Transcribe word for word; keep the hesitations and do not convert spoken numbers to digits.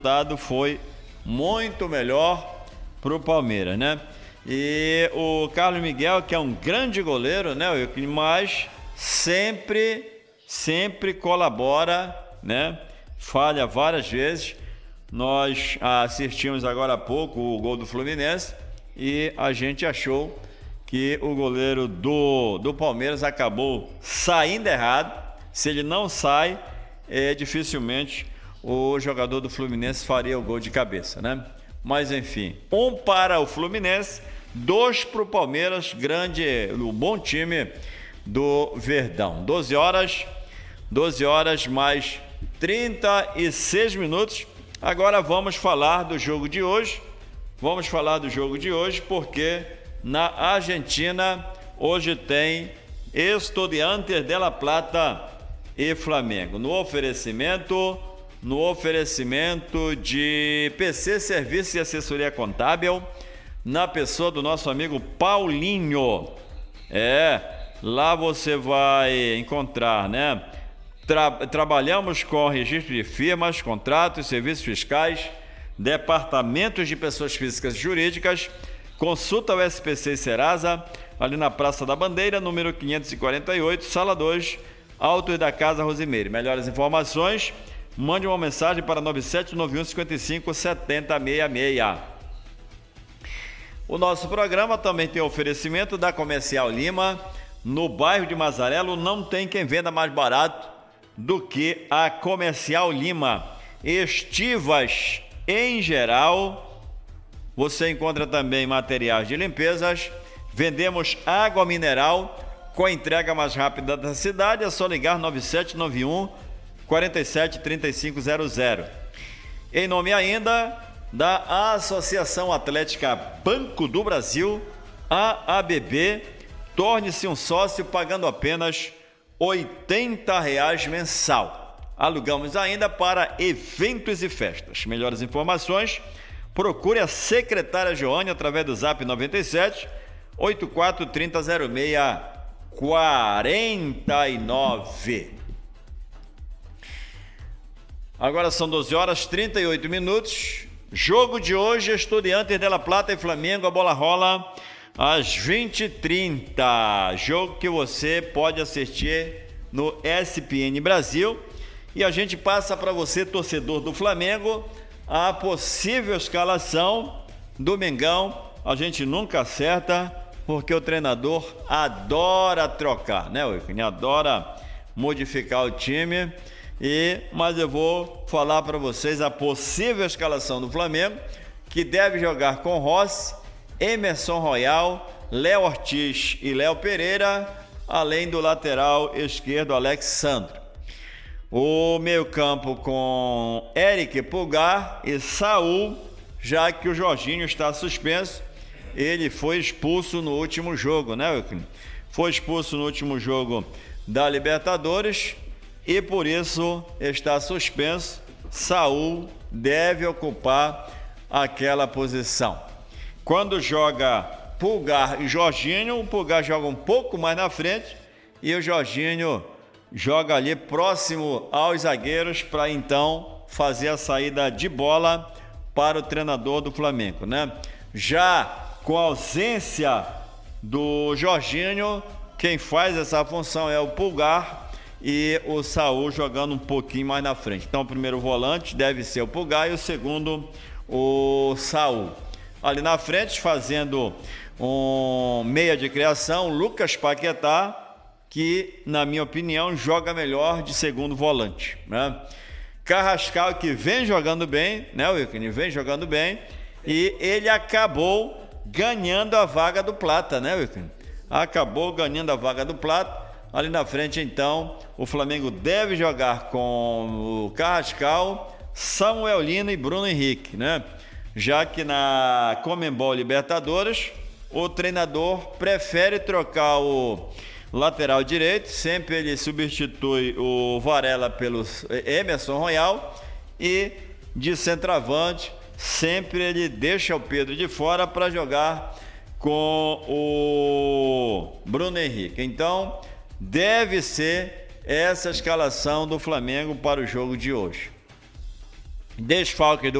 resultado foi muito melhor para o Palmeiras, né? E o Carlos Miguel, que é um grande goleiro, né? Mas sempre, sempre colabora, né? Falha várias vezes. Nós assistimos agora há pouco o gol do Fluminense e a gente achou que o goleiro do, do Palmeiras acabou saindo errado. Se ele não sai, é, dificilmente o jogador do Fluminense faria o gol de cabeça, né? Mas enfim, um para o Fluminense, dois para o Palmeiras, grande, o bom time do Verdão. doze horas, doze horas mais trinta e seis minutos. Agora vamos falar do jogo de hoje. Vamos falar do jogo de hoje porque na Argentina hoje tem Estudiantes de La Plata e Flamengo. No oferecimento, no oferecimento de P C Serviço e Assessoria Contábil, na pessoa do nosso amigo Paulinho. É, lá você vai encontrar, né? Tra- trabalhamos com registro de firmas, contratos, serviços fiscais, departamentos de pessoas físicas e jurídicas. Consulta o S P C Serasa, ali na Praça da Bandeira, número quinhentos e quarenta e oito, sala dois, Altos da Casa Rosimeire. Melhores informações, mande uma mensagem para nove sete nove um cinco cinco sete zero seis seis. O nosso programa também tem oferecimento da Comercial Lima. No bairro de Mazarelo não tem quem venda mais barato do que a Comercial Lima. Estivas em geral. Você encontra também materiais de limpezas. Vendemos água mineral com a entrega mais rápida da cidade. É só ligar nove sete nove um quatro sete três cinco zero zero. Em nome ainda da Associação Atlética Banco do Brasil, a A B B, torne-se um sócio pagando apenas oitenta reais mensal. Alugamos ainda para eventos e festas. Melhores informações, procure a secretária Joane através do zap noventa e sete, oitenta e quatro, trinta, zero seis, quarenta e nove. Agora são doze horas e trinta e oito minutos. Jogo de hoje, Estudiantes de La Plata e Flamengo. A bola rola às vinte e trinta. Jogo que você pode assistir no S P N Brasil. E a gente passa para você, torcedor do Flamengo, a possível escalação do Mengão. A gente nunca acerta, porque o treinador adora trocar, né, Wilkin? Adora modificar o time. E, mas eu vou falar para vocês a possível escalação do Flamengo, que deve jogar com Rossi, Emerson Royal, Léo Ortiz e Léo Pereira, além do lateral esquerdo Alex Sandro. O meio-campo com Eric Pulgar e Saul, já que o Jorginho está suspenso. Ele foi expulso no último jogo, né, Wilkin? Foi expulso no último jogo da Libertadores e por isso está suspenso. Saul deve ocupar aquela posição. Quando joga Pulgar e Jorginho, o Pulgar joga um pouco mais na frente e o Jorginho joga ali próximo aos zagueiros para então fazer a saída de bola para o treinador do Flamengo, né? Já com a ausência do Jorginho, quem faz essa função é o Pulgar e o Saul jogando um pouquinho mais na frente. Então o primeiro volante deve ser o Pulgar e o segundo o Saul. Ali na frente, fazendo um meia de criação, Lucas Paquetá, que, na minha opinião, joga melhor de segundo volante, né? Carrascal, que vem jogando bem, né, Wilkin? Vem jogando bem, e ele acabou ganhando a vaga do Plata, né, Wilkin? Acabou ganhando a vaga do Plata. Ali na frente, então, o Flamengo deve jogar com o Carrascal, Samuel Lino e Bruno Henrique, né? Já que na Conmebol Libertadores, o treinador prefere trocar o lateral direito, sempre ele substitui o Varela pelo Emerson Royal, e de centroavante, sempre ele deixa o Pedro de fora para jogar com o Bruno Henrique. Então, deve ser essa escalação do Flamengo para o jogo de hoje. Desfalque do